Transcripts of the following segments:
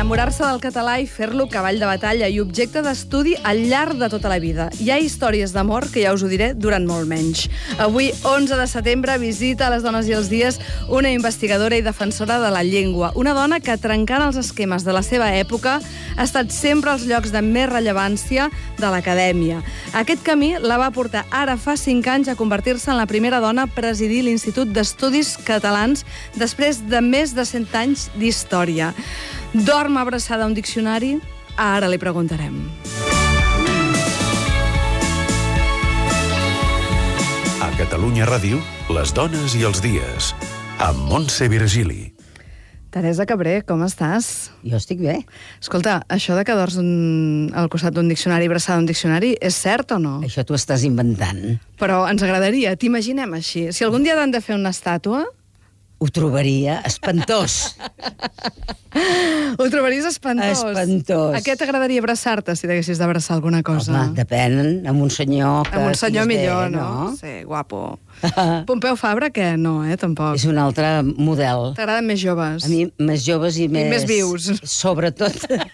enamorar-se del català i fer-lo cavall de batalla i objecte d'estudi al llarg de tota la vida. Hi ha històries d'amor que ja us ho diré durant molt menys. Avui, 11 de setembre, visita a Les Dones i els Dies una investigadora i defensora de la llengua. Una dona que, trencant els esquemes de la seva època, ha estat sempre als llocs de més rellevància de l'acadèmia. Aquest camí la va portar ara fa 5 anys a convertir-se en la primera dona a presidir l'Institut d'Estudis Catalans després de més de 100 anys d'història. Dorm abraçada a un diccionari? Ara li preguntarem. A Catalunya Ràdio, Les Dones i els Dies, amb Montse Virgili. Teresa Cabré, com estàs? Jo estic bé. Escolta, això de que dors al costat d'un diccionari, abraçada a un diccionari, és cert o no? Això t'ho estàs inventant. Però ens agradaria, t'imaginem així. Si algun dia t'han de fer una estàtua... Ho trobaria espantós. Ho trobaries espantós? Espantós. A què t'agradaria abraçar-te si t'haguessis d'abraçar alguna cosa? Home, depèn, amb un senyor que... Amb un senyor millor, bé, no? Sí, guapo. Pompeu Fabra, què? No, tampoc. És un altre model. T'agraden més joves? A mi, més joves i més vius. Sobretot.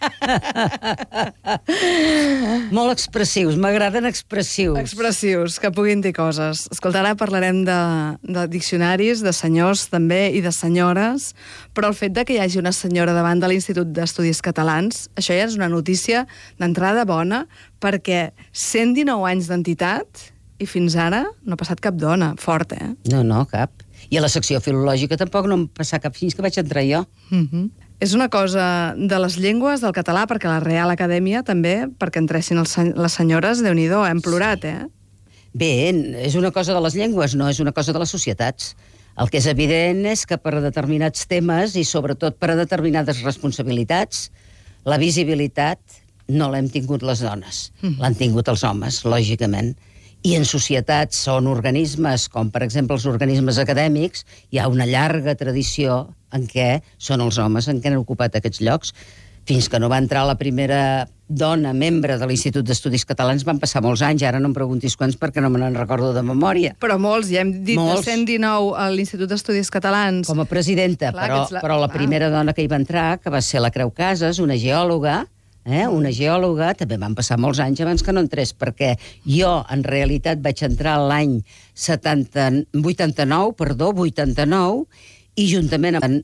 Molt expressius, m'agraden expressius. Expressius, que puguin dir coses. Escolta, ara parlarem de diccionaris, de senyors també, i de senyores, però el fet de que hi hagi una senyora davant de l'Institut d'Estudis Catalans, això ja és una notícia d'entrada bona, perquè 119 anys d'entitat i fins ara no ha passat cap dona. Fort, eh? No, cap. I a la secció filològica tampoc no em passa cap fins que vaig entrar jo. És una cosa de les llengües, del català, perquè la Real Acadèmia també, perquè entressin les senyores, Déu-n'hi-do, hem plorat, eh? Bé, és una cosa de les llengües, no és una cosa de les societats. El que és evident és que per a determinats temes i sobretot per a determinades responsabilitats, la visibilitat no l'hem tingut les dones, l'han tingut els homes, lògicament. I en societats o en organismes, com per exemple els organismes acadèmics, hi ha una llarga tradició en què són els homes en què han ocupat aquests llocs. Fins que no va entrar la primera dona membre de l'Institut d'Estudis Catalans van passar molts anys, ara no em preguntis quants perquè no me n'en recordo de memòria. Però molts, ja hem dit molts. De 119 a l'Institut d'Estudis Catalans. Com a presidenta, clar, però la primera dona que hi va entrar, que va ser la Creu Casas, una geòloga, també van passar molts anys abans que no entrés, perquè jo, en realitat, vaig entrar l'any 89, i juntament amb